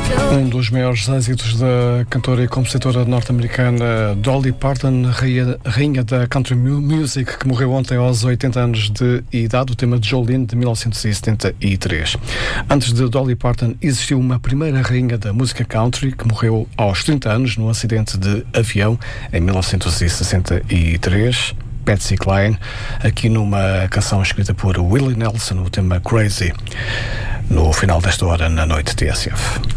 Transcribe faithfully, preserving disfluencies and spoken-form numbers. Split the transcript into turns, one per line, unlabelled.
Um dos maiores êxitos da cantora e compositora norte-americana Dolly Parton, rainha, rainha da country music, que morreu ontem aos oitenta anos de idade, o tema de Jolene, de mil novecentos e setenta e três. Antes de Dolly Parton, existiu uma primeira rainha da música country, que morreu aos trinta anos num acidente de avião em mil novecentos e sessenta e três. Patsy Cline, aqui numa canção escrita por Willie Nelson, o tema Crazy, no final desta hora na noite T S F.